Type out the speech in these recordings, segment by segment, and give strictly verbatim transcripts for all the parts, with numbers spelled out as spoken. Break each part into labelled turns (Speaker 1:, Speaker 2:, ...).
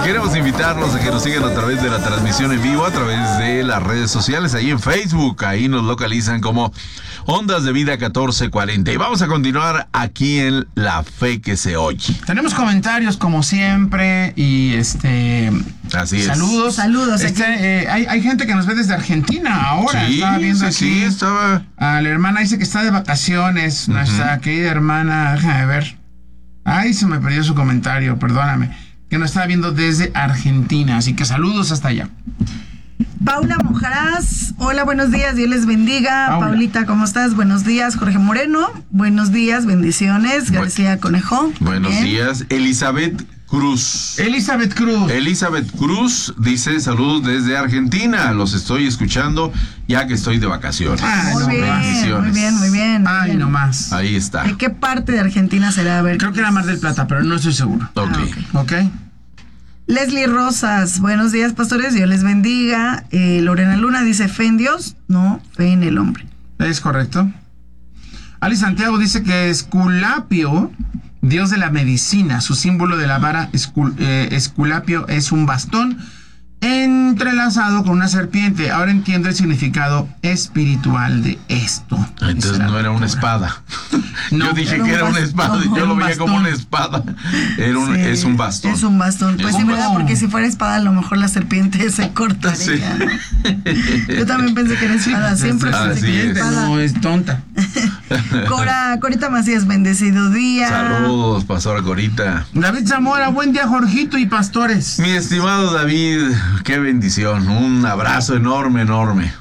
Speaker 1: queremos invitarlos a que nos sigan a través de la transmisión en vivo, a través de las redes sociales, ahí en Facebook. Ahí nos localizan como Ondas de Vida catorce cuarenta. Y vamos a continuar aquí en La Fe que se oye.
Speaker 2: Tenemos comentarios como siempre y este...
Speaker 1: Así es.
Speaker 2: Saludos.
Speaker 3: Saludos.
Speaker 2: Este, eh, hay, hay gente que nos ve desde Argentina ahora.
Speaker 1: Sí,
Speaker 2: estaba viendo
Speaker 1: sí,
Speaker 2: aquí.
Speaker 1: sí, estaba...
Speaker 2: A la hermana dice que está de vacaciones.
Speaker 1: Uh-huh.
Speaker 2: Nuestra querida hermana, déjame ver. Ay, se me perdió su comentario, perdóname. Que nos está viendo desde Argentina. Así que saludos hasta allá.
Speaker 3: Paula Mojarás, hola, buenos días, Dios les bendiga.
Speaker 2: Paula.
Speaker 3: Paulita, ¿cómo estás? Buenos días. Jorge Moreno, buenos días, bendiciones. García Conejo.
Speaker 1: Buenos
Speaker 3: bien.
Speaker 1: días. Elizabeth Cruz.
Speaker 2: Elizabeth Cruz.
Speaker 1: Elizabeth Cruz dice saludos desde Argentina. Los estoy escuchando ya que estoy de vacaciones.
Speaker 2: Ay,
Speaker 3: Muy
Speaker 2: no,
Speaker 3: bien,
Speaker 1: bendiciones.
Speaker 3: muy bien, muy bien. muy
Speaker 2: Ay,
Speaker 3: bien.
Speaker 2: nomás.
Speaker 1: Ahí está.
Speaker 3: ¿De qué parte de Argentina será? A ver.
Speaker 2: Creo que era Mar del Plata, pero no estoy seguro.
Speaker 1: Ok.
Speaker 3: Ah,
Speaker 2: ¿Ok?
Speaker 3: Leslie Rosas, buenos días, pastores, Dios les bendiga. Eh, Lorena Luna dice, fe en Dios, no fe en el hombre.
Speaker 2: Es correcto. Ali Santiago dice que Esculapio, dios de la medicina, su símbolo de la vara escul, eh, Esculapio es un bastón entrelazado con una serpiente. Ahora entiendo el significado espiritual de esto.
Speaker 1: Entonces no era una espada.
Speaker 2: No,
Speaker 1: yo dije
Speaker 3: era
Speaker 1: que
Speaker 3: un
Speaker 1: era una
Speaker 3: bastón,
Speaker 1: espada. Yo lo
Speaker 2: un
Speaker 1: veía como
Speaker 2: bastón.
Speaker 1: una espada. Era un,
Speaker 3: Sí,
Speaker 1: es un bastón.
Speaker 3: Es un bastón. Pues
Speaker 1: Es
Speaker 3: sí,
Speaker 1: un
Speaker 3: ¿verdad?
Speaker 2: bastón.
Speaker 3: Porque si fuera espada, a lo mejor la serpiente se cortaría.
Speaker 1: Sí.
Speaker 3: ¿No? Yo también pensé que era espada. Siempre
Speaker 1: Así
Speaker 3: pensé que
Speaker 1: es.
Speaker 3: era espada.
Speaker 2: No es tonta.
Speaker 3: Cora, Corita Macías, bendecido día.
Speaker 1: Saludos, pastora Corita.
Speaker 2: David Zamora, buen día, Jorgito y pastores.
Speaker 1: Mi estimado David, qué bendición. Un abrazo enorme, enorme.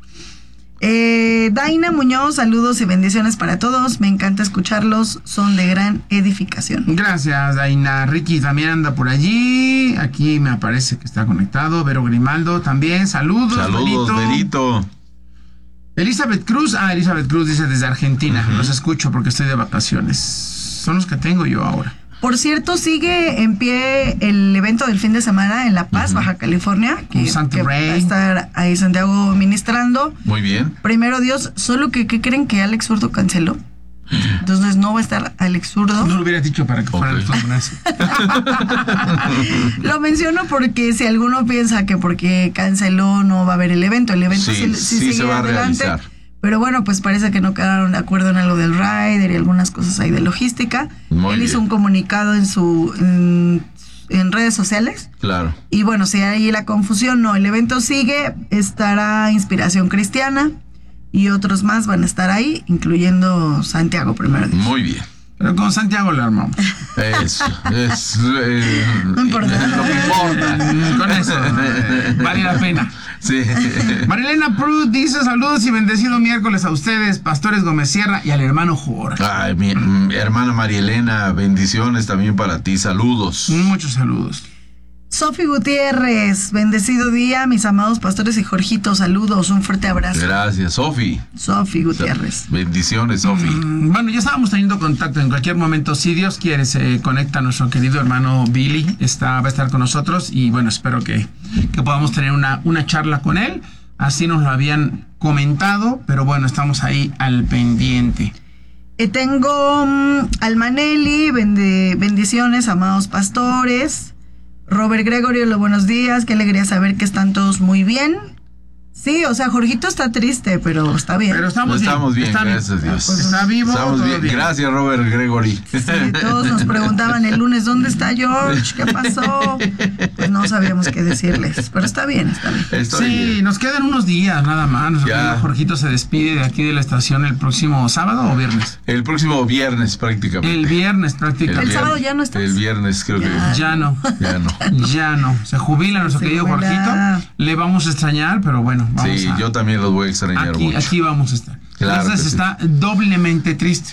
Speaker 3: Eh, Daina Muñoz, saludos y bendiciones para todos. Me encanta escucharlos, son de gran edificación.
Speaker 2: Gracias, Daina. Ricky también anda por allí. Aquí me aparece que está conectado. Vero Grimaldo también. Saludos,
Speaker 1: Saludos,
Speaker 2: Berito.
Speaker 1: Berito.
Speaker 2: Elizabeth Cruz. Ah, Elizabeth Cruz dice desde Argentina. Uh-huh. Los escucho porque estoy de vacaciones. Son los que tengo yo ahora.
Speaker 3: Por cierto, sigue en pie el evento del fin de semana en La Paz, uh-huh. Baja California, que, que va a estar ahí Santiago ministrando.
Speaker 1: Muy bien.
Speaker 3: Primero Dios, solo que ¿qué creen que Alex Zurdo canceló? Entonces no va a estar Alex Zurdo.
Speaker 2: No lo hubiera dicho para que fuera
Speaker 1: okay.
Speaker 3: Lo menciono porque si alguno piensa que porque canceló no va a haber el evento, el evento sí, sí, sí, sí sigue se va adelante. A realizar. Pero bueno, pues parece que no quedaron de acuerdo en algo del rider y algunas cosas ahí de logística.
Speaker 1: Muy
Speaker 3: Él
Speaker 1: bien.
Speaker 3: hizo un comunicado en su en, en redes sociales.
Speaker 1: Claro.
Speaker 3: Y bueno, si hay la confusión, no, el evento sigue, estará Inspiración Cristiana y otros más van a estar ahí, incluyendo Santiago primero.
Speaker 1: Muy bien.
Speaker 2: Pero con Santiago lo armamos.
Speaker 1: Eso, es eh,
Speaker 3: no importa.
Speaker 1: Es lo que importa.
Speaker 2: Con eso eh, vale la pena.
Speaker 1: Sí.
Speaker 2: Marilena Prud dice saludos y bendecido miércoles a ustedes, pastores Gómez Sierra y al hermano Jorge.
Speaker 1: Ay, mi, mi hermana Marielena, bendiciones también para ti, saludos.
Speaker 2: Muchos saludos.
Speaker 3: Sofi Gutiérrez, bendecido día, mis amados pastores y Jorgito, saludos, un fuerte abrazo.
Speaker 1: Gracias, Sofi.
Speaker 3: Sofi Gutiérrez.
Speaker 1: Bendiciones, Sofi.
Speaker 2: Mm, bueno, ya estábamos teniendo contacto en cualquier momento. Si Dios quiere, se conecta nuestro querido hermano Billy, está, va a estar con nosotros y bueno, espero que, que podamos tener una, una charla con él. Así nos lo habían comentado, pero bueno, estamos ahí al pendiente.
Speaker 3: Eh, tengo um, Almanelli, bende, bendiciones, amados pastores. Robert Gregorio, lo buenos días, qué alegría saber que están todos muy bien. Sí, o sea, Jorgito está triste, pero está bien.
Speaker 2: Pero estamos
Speaker 1: no
Speaker 2: bien.
Speaker 1: Estamos bien,
Speaker 2: está
Speaker 1: gracias
Speaker 2: bien.
Speaker 1: a Dios.
Speaker 2: Pues está vivo.
Speaker 1: Estamos bien. bien. Gracias, Robert Gregory.
Speaker 3: Sí, todos nos preguntaban el lunes, ¿dónde está George? ¿Qué pasó? Pues no sabíamos qué decirles, pero está bien, está bien.
Speaker 1: Estoy
Speaker 2: sí,
Speaker 1: bien.
Speaker 2: Nos quedan unos días nada más. Nuestro querido Jorgito se despide de aquí de la estación el próximo sábado o viernes.
Speaker 1: El próximo viernes prácticamente.
Speaker 2: El viernes prácticamente.
Speaker 3: El, el sábado ya no estás.
Speaker 1: El viernes creo
Speaker 3: ya,
Speaker 1: que.
Speaker 2: Ya no.
Speaker 1: Ya no.
Speaker 2: Ya no. Se jubila nuestro
Speaker 3: Se
Speaker 2: querido
Speaker 3: jubila.
Speaker 2: Jorgito. Le vamos a extrañar, pero bueno, vamos
Speaker 1: sí,
Speaker 2: a...
Speaker 1: yo también los voy a extrañar
Speaker 2: aquí,
Speaker 1: mucho.
Speaker 2: Aquí vamos a estar.
Speaker 1: Claro
Speaker 2: Entonces está sí. doblemente triste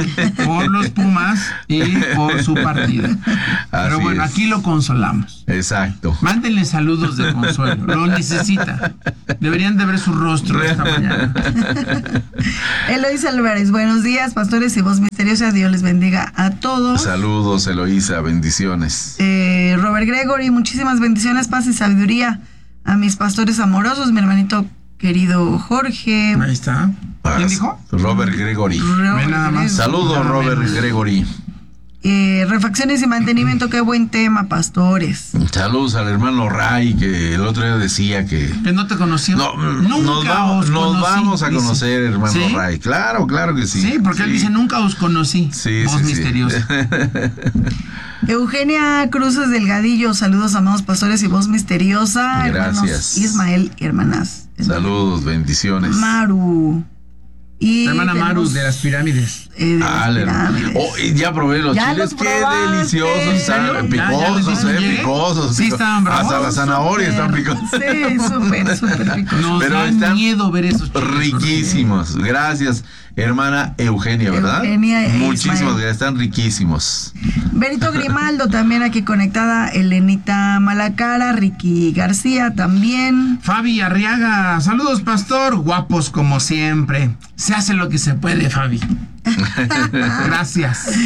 Speaker 2: por los Pumas y por su partida. Pero
Speaker 1: Así
Speaker 2: bueno,
Speaker 1: es.
Speaker 2: aquí lo consolamos.
Speaker 1: Exacto.
Speaker 2: Mándenle saludos de consuelo. Lo necesita. Deberían de ver su rostro esta mañana.
Speaker 3: Eloísa Álvarez, buenos días, pastores y voz misteriosa. Dios les bendiga a todos.
Speaker 1: Saludos, Eloísa, bendiciones.
Speaker 3: Eh, Robert Gregory, muchísimas bendiciones, paz y sabiduría a mis pastores amorosos, mi hermanito querido Jorge.
Speaker 2: Ahí está. ¿Quién dijo?
Speaker 1: Robert Gregory.
Speaker 3: Robert
Speaker 2: Ve nada más.
Speaker 1: Saludos, Robert Gregory.
Speaker 3: Eh, refacciones y mantenimiento, qué buen tema, pastores.
Speaker 1: Saludos al hermano Ray, que el otro día decía que...
Speaker 2: Que no te conoció.
Speaker 1: No,
Speaker 2: nunca
Speaker 1: nos, va,
Speaker 2: os
Speaker 1: nos
Speaker 2: conocí,
Speaker 1: vamos a
Speaker 2: dice.
Speaker 1: conocer, hermano
Speaker 2: ¿Sí?
Speaker 1: Ray. Claro, claro que sí.
Speaker 2: Sí, porque
Speaker 1: sí.
Speaker 2: él dice, nunca os conocí.
Speaker 1: Sí,
Speaker 2: Voz
Speaker 1: sí,
Speaker 2: misteriosa.
Speaker 1: Sí.
Speaker 3: Eugenia Cruces Delgadillo, saludos, amados pastores y voz misteriosa.
Speaker 1: Gracias.
Speaker 3: Hermanos Ismael y hermanas.
Speaker 1: Saludos, bendiciones.
Speaker 3: Maru. Y
Speaker 2: La hermana Maru
Speaker 3: tenemos,
Speaker 2: de las pirámides.
Speaker 3: eh, de
Speaker 1: Ah,
Speaker 3: las
Speaker 1: le-
Speaker 3: pirámides.
Speaker 1: oh, y ya probé los
Speaker 3: Ya
Speaker 1: chiles,
Speaker 3: los
Speaker 1: qué
Speaker 3: probaste.
Speaker 1: deliciosos, están
Speaker 2: Ya, ya les
Speaker 1: picosos,
Speaker 2: dije,
Speaker 1: eh,
Speaker 2: llegué.
Speaker 1: picosos.
Speaker 2: Sí,
Speaker 1: pico-
Speaker 2: estaban bravos.
Speaker 1: Hasta las zanahorias están
Speaker 3: Súper,
Speaker 1: picosas.
Speaker 3: Sí, súper, súper rico.
Speaker 2: Nos
Speaker 1: Pero
Speaker 2: da
Speaker 1: están
Speaker 2: miedo ver esos chiles.
Speaker 1: Riquísimos. Gracias, hermana Eugenia, ¿verdad?
Speaker 3: Eugenia e
Speaker 1: Muchísimas
Speaker 3: Ismael.
Speaker 1: gracias, están riquísimos.
Speaker 3: Benito Grimaldo también aquí conectada. Elenita Malacara, Ricky García también.
Speaker 2: Fabi Arriaga, saludos pastor, guapos como siempre. Se hace lo que se puede, Fabi. Gracias.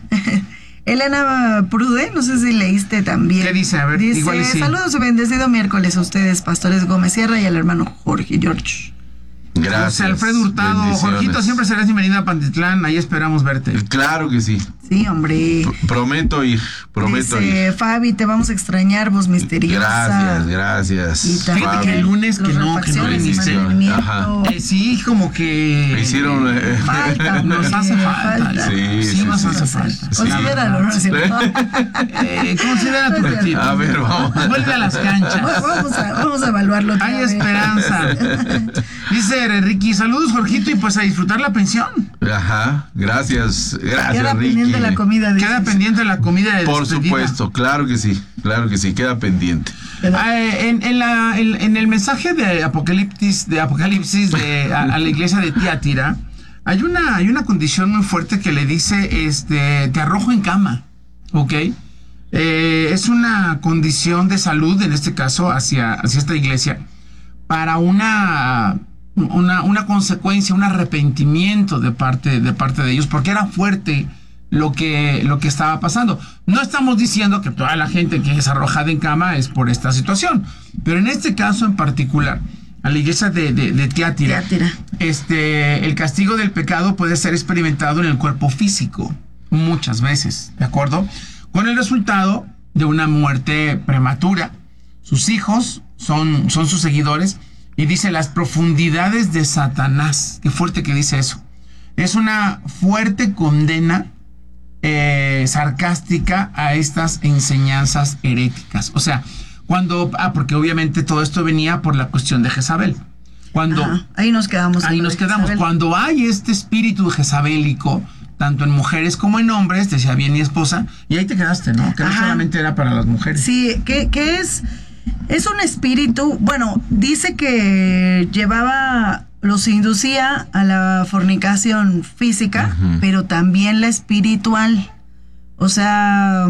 Speaker 3: Elena Prude, no sé si leíste también.
Speaker 2: ¿Qué dice? A ver,
Speaker 3: dice,
Speaker 2: igual y sí.
Speaker 3: saludos y bendecido miércoles a ustedes, pastores Gómez Sierra y al hermano Jorge George.
Speaker 1: Gracias.
Speaker 2: José Alfredo Hurtado,
Speaker 1: bendiciones.
Speaker 2: Jorgito, siempre serás bienvenido a Pantitlán, ahí esperamos verte.
Speaker 1: Claro que sí.
Speaker 3: Sí, hombre.
Speaker 1: P- Prometo ir, prometo
Speaker 3: Dice
Speaker 1: ir.
Speaker 3: Fabi, te vamos a extrañar, voz misteriosa.
Speaker 1: Gracias, gracias.
Speaker 3: Y también
Speaker 2: Fíjate que el lunes
Speaker 3: los
Speaker 2: que no, que no
Speaker 3: refacciones y
Speaker 2: viniste.
Speaker 3: mantenimiento.
Speaker 1: Ajá.
Speaker 2: Eh, sí, como que...
Speaker 1: Me hicieron... eh,
Speaker 3: Falta,
Speaker 2: Nos
Speaker 3: hombre,
Speaker 2: hace falta.
Speaker 1: Sí,
Speaker 2: Sí,
Speaker 1: sí,
Speaker 2: nos
Speaker 1: sí,
Speaker 2: hace
Speaker 1: sí.
Speaker 2: falta.
Speaker 3: Considéralo, ¿no es cierto?
Speaker 2: Eh, considera tu retiro.
Speaker 1: A ver, vamos.
Speaker 2: Vuelve a las canchas.
Speaker 3: Vamos a, vamos a evaluarlo. otra
Speaker 2: Hay
Speaker 3: vez.
Speaker 2: esperanza. Dice Ricky, saludos Jorgito y pues a disfrutar la pensión.
Speaker 1: Ajá, gracias, gracias,
Speaker 3: Queda
Speaker 1: Ricky.
Speaker 3: pendiente la comida.
Speaker 2: Queda
Speaker 3: dices.
Speaker 2: pendiente la comida de
Speaker 1: Por
Speaker 2: despedida.
Speaker 1: supuesto, claro que sí, claro que sí, queda pendiente.
Speaker 2: Ah, eh, en, en, la, en, en el mensaje de Apocalipsis, de Apocalipsis de, a, a la iglesia de Tiatira, hay una, hay una condición muy fuerte que le dice, este, te arrojo en cama, ¿ok? Eh, es una condición de salud, en este caso, hacia, hacia esta iglesia, para una, una, una consecuencia, un arrepentimiento de parte, de parte de ellos, porque era fuerte lo que, lo que estaba pasando. No estamos diciendo que toda la gente que es arrojada en cama es por esta situación, pero en este caso en particular, a la iglesia de, de, de Tiatira,
Speaker 3: Tiatira.
Speaker 2: este, el castigo del pecado puede ser experimentado en el cuerpo físico muchas veces, ¿de acuerdo? Con el resultado de una muerte prematura. Sus hijos son, son sus seguidores y dice las profundidades de Satanás. Qué fuerte que dice eso. Es una fuerte condena eh, sarcástica a estas enseñanzas heréticas. O sea, cuando... Ah, porque obviamente todo esto venía por la cuestión de Jezabel. Cuando...
Speaker 3: Ajá, ahí nos quedamos.
Speaker 2: Ahí
Speaker 3: con
Speaker 2: nos
Speaker 3: lo de
Speaker 2: quedamos.
Speaker 3: Isabel.
Speaker 2: Cuando hay este espíritu jezabélico, tanto en mujeres como en hombres, decía bien mi esposa, y ahí te quedaste, ¿no? Que no
Speaker 3: Ajá.
Speaker 2: solamente era para las mujeres.
Speaker 3: Sí, que, que es, es un espíritu, bueno, dice que llevaba, los inducía a la fornicación física,
Speaker 1: Ujú.
Speaker 3: pero también la espiritual. O sea,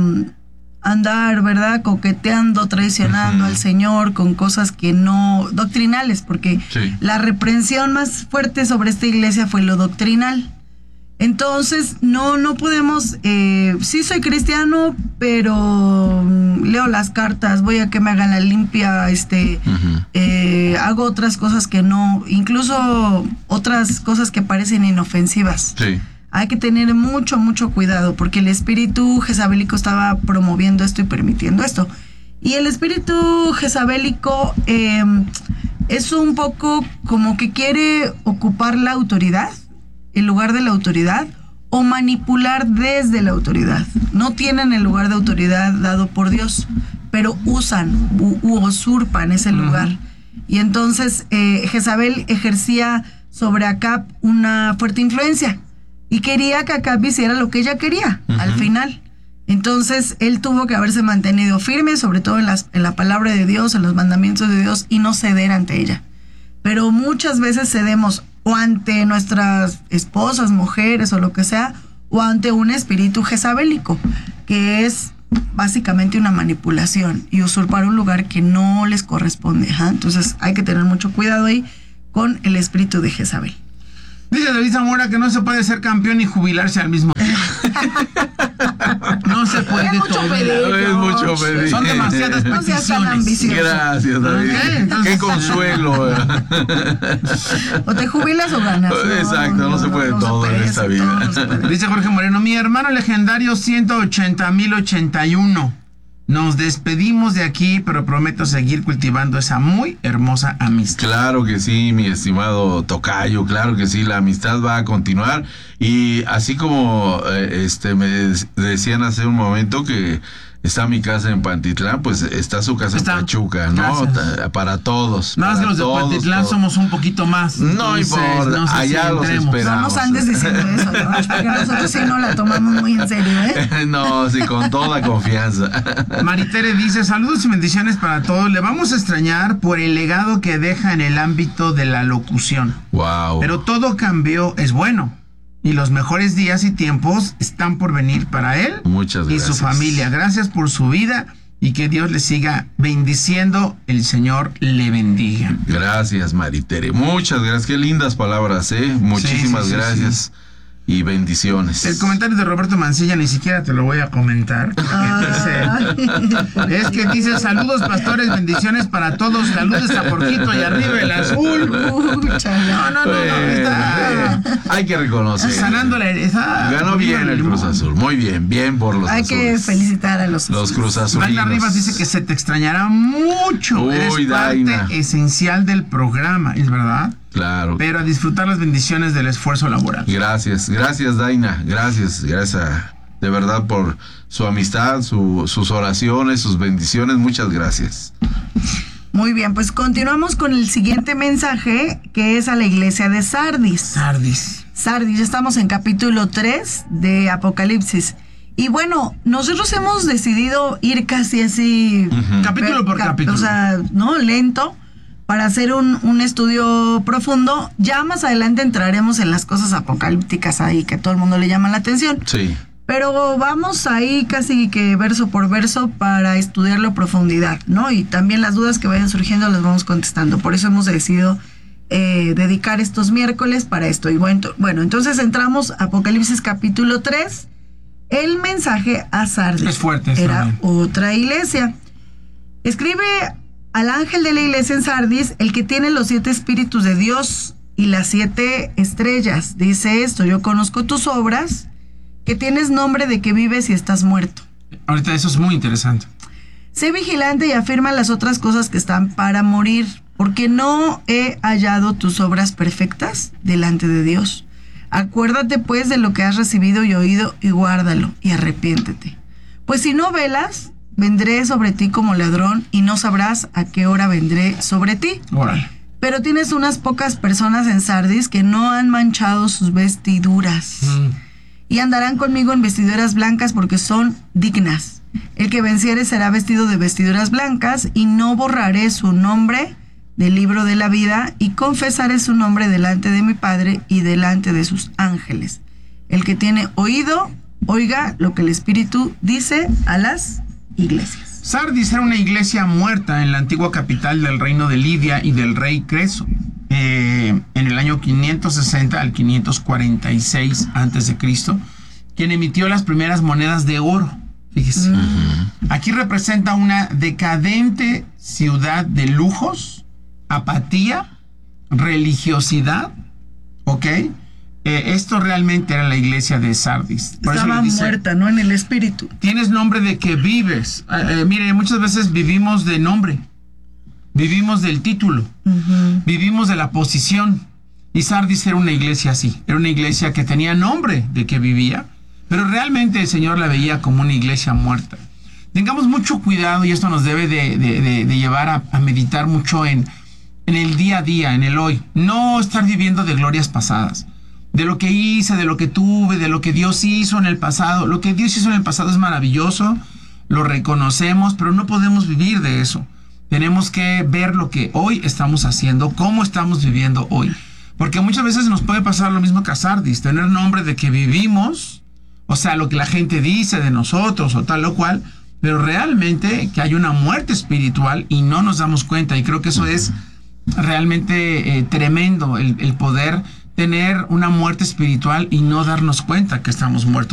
Speaker 3: andar, ¿verdad? Coqueteando, traicionando
Speaker 1: Ujú.
Speaker 3: al Señor con cosas que no, doctrinales, porque
Speaker 1: Sí.
Speaker 3: la reprensión más fuerte sobre esta iglesia fue lo doctrinal. Entonces, no, no podemos, eh, sí soy cristiano, pero mm, leo las cartas, voy a que me hagan la limpia, este,
Speaker 1: Ujú.
Speaker 3: eh, hago otras cosas que no, incluso otras cosas que parecen inofensivas.
Speaker 1: Sí.
Speaker 3: Hay que tener mucho, mucho cuidado, porque el espíritu jezabélico estaba promoviendo esto y permitiendo esto. Y el espíritu jezabélico eh, es un poco como que quiere ocupar la autoridad, el lugar de la autoridad, o manipular desde la autoridad. No tienen el lugar de autoridad dado por Dios, pero usan u, u usurpan ese lugar.
Speaker 2: Ujú.
Speaker 3: Y entonces eh, Jezabel ejercía sobre Acab una fuerte influencia y quería que Acab hiciera lo que ella quería al
Speaker 1: Ujú.
Speaker 3: final. Entonces él tuvo que haberse mantenido firme, sobre todo en, las, en la palabra de Dios, en los mandamientos de Dios, y no ceder ante ella. Pero muchas veces cedemos o ante nuestras esposas, mujeres o lo que sea, o ante un espíritu jezabélico, que es básicamente una manipulación y usurpar un lugar que no les corresponde. ¿ja? Entonces hay que tener mucho cuidado ahí con el espíritu de Jezabel.
Speaker 2: Dice David Zamora que no se puede ser campeón y jubilarse al mismo tiempo. No se puede
Speaker 3: Es mucho
Speaker 2: todo.
Speaker 3: pedir,
Speaker 1: Es mucho
Speaker 3: George.
Speaker 1: pedir.
Speaker 2: Son demasiadas
Speaker 3: No seas tan
Speaker 2: peticiones.
Speaker 3: ambicioso.
Speaker 1: Gracias, David.
Speaker 2: Ok, entonces-
Speaker 1: Qué consuelo.
Speaker 3: O te jubilas o ganas.
Speaker 1: Exacto, no se puede todo en
Speaker 3: puede,
Speaker 1: esta
Speaker 3: todo
Speaker 1: vida.
Speaker 3: no se puede.
Speaker 2: Dice Jorge Moreno, mi hermano legendario ciento ochenta mil ochenta y uno. Nos despedimos de aquí, pero prometo seguir cultivando esa muy hermosa amistad.
Speaker 1: Claro que sí, mi estimado tocayo, claro que sí, la amistad va a continuar y así como eh, este me des- decían hace un momento que está mi casa en Pantitlán, pues está su casa
Speaker 2: Está.
Speaker 1: en Pachuca, ¿no?
Speaker 2: Gracias.
Speaker 1: Ta- Para todos.
Speaker 2: Nada más que
Speaker 1: para
Speaker 2: los de
Speaker 1: todos,
Speaker 2: Pantitlán
Speaker 1: todos.
Speaker 2: somos un poquito más.
Speaker 1: No
Speaker 2: entonces,
Speaker 1: importa,
Speaker 2: no sé
Speaker 1: allá
Speaker 2: si
Speaker 1: los
Speaker 2: entremos.
Speaker 1: esperamos.
Speaker 3: No nos andes diciendo eso, George, porque nosotros sí no la tomamos muy en serio, ¿eh?
Speaker 1: No, sí, con toda confianza.
Speaker 2: Maritere dice, saludos y bendiciones para todos. Le vamos a extrañar por el legado que deja en el ámbito de la locución.
Speaker 1: Wow.
Speaker 2: Pero todo cambio es bueno. Y los mejores días y tiempos están por venir para él
Speaker 1: Muchas
Speaker 2: y
Speaker 1: gracias.
Speaker 2: su familia. Gracias por su vida y que Dios le siga bendiciendo. El Señor le bendiga.
Speaker 1: Gracias, Maritere. Muchas gracias. Qué lindas palabras, ¿eh? Muchísimas
Speaker 2: sí, sí,
Speaker 1: gracias y bendiciones.
Speaker 2: El comentario de Roberto Mancilla ni siquiera te lo voy a comentar. porque dice, es que dice, saludos pastores, bendiciones para todos. Saludos a Porquito y arriba el azul.
Speaker 3: Úchala.
Speaker 2: No, no, no, no, está
Speaker 1: Pues, hay que reconocer.
Speaker 2: sanando la herida.
Speaker 1: Ganó bien el Cruz Azul. Muy bien, bien por los
Speaker 3: Hay que
Speaker 1: azules.
Speaker 3: felicitar a los
Speaker 1: Los Cruz
Speaker 2: Daina
Speaker 1: Azulinos.
Speaker 2: Rivas dice que se te extrañará mucho.
Speaker 1: Uy,
Speaker 2: Eres parte
Speaker 1: Daina.
Speaker 2: esencial del programa, es verdad.
Speaker 1: Claro.
Speaker 2: Pero a disfrutar las bendiciones del esfuerzo laboral.
Speaker 1: Gracias, gracias, Daina. Gracias, gracias a- de verdad por su amistad, su- sus oraciones, sus bendiciones. Muchas gracias.
Speaker 3: Muy bien, pues continuamos con el siguiente mensaje, que es a la iglesia de Sardis.
Speaker 2: Sardis.
Speaker 3: Sardis, ya estamos en capítulo tres de Apocalipsis. Y bueno, nosotros hemos decidido ir casi así...
Speaker 1: Ujú.
Speaker 2: Capítulo por
Speaker 3: Cap-
Speaker 2: capítulo.
Speaker 3: O sea, ¿no? Lento, para hacer un, un estudio profundo. Ya más adelante entraremos en las cosas apocalípticas ahí, que a todo el mundo le llama la atención.
Speaker 1: Sí.
Speaker 3: Pero vamos ahí casi que verso por verso para estudiarlo a profundidad, ¿no? Y también las dudas que vayan surgiendo las vamos contestando. Por eso hemos decidido eh, dedicar estos miércoles para esto. Y bueno, bueno, entonces entramos a Apocalipsis capítulo tres. El mensaje a Sardis.
Speaker 2: Es fuerte eso
Speaker 3: Era
Speaker 2: también.
Speaker 3: otra iglesia. Escribe al ángel de la iglesia en Sardis, el que tiene los siete espíritus de Dios y las siete estrellas. Dice esto: yo conozco tus obras, que tienes nombre de que vives y estás muerto.
Speaker 2: Ahorita eso es muy interesante.
Speaker 3: Sé vigilante y afirma las otras cosas que están para morir, porque no he hallado tus obras perfectas delante de Dios. Acuérdate pues de lo que has recibido y oído y guárdalo y arrepiéntete. Pues si no velas, vendré sobre ti como ladrón y no sabrás a qué hora vendré sobre ti.
Speaker 2: Órale.
Speaker 3: Pero tienes unas pocas personas en Sardis que no han manchado sus vestiduras.
Speaker 2: Mm.
Speaker 3: Y andarán conmigo en vestiduras blancas porque son dignas. El que venciere será vestido de vestiduras blancas y no borraré su nombre del libro de la vida y confesaré su nombre delante de mi Padre y delante de sus ángeles. El que tiene oído, oiga lo que el Espíritu dice a las iglesias.
Speaker 2: Sardis era una iglesia muerta en la antigua capital del reino de Lidia y del rey Creso. Eh, en el año quinientos sesenta al quinientos cuarenta y seis antes de Cristo, quien emitió las primeras monedas de oro. Fíjese. Aquí representa una decadente ciudad de lujos, apatía, religiosidad, ¿ok? Eh, esto realmente era la iglesia de Sardis. Por eso
Speaker 3: Estaba
Speaker 2: le dice,
Speaker 3: muerta, ¿no? En el Espíritu.
Speaker 2: tienes nombre de que vives. Eh, eh, mire, muchas veces vivimos de nombre, vivimos del título,
Speaker 3: Ujú.
Speaker 2: vivimos de la posición. Y Sardis era una iglesia así, era una iglesia que tenía nombre de que vivía, pero realmente el Señor la veía como una iglesia muerta. Tengamos mucho cuidado, y esto nos debe de, de- de- de llevar a, a meditar mucho en, en el día a día, en el hoy. No estar viviendo de glorias pasadas, de lo que hice, de lo que tuve, de lo que Dios hizo en el pasado. Lo que Dios hizo en el pasado es maravilloso, lo reconocemos, pero no podemos vivir de eso. Tenemos que ver lo que hoy estamos haciendo, cómo estamos viviendo hoy. Porque muchas veces nos puede pasar lo mismo que a Sardis, tener nombre de que vivimos, o sea, lo que la gente dice de nosotros o tal o cual, pero realmente que hay una muerte espiritual y no nos damos cuenta. Y creo que eso es realmente eh, tremendo, el, el poder tener una muerte espiritual y no darnos cuenta que estamos muertos.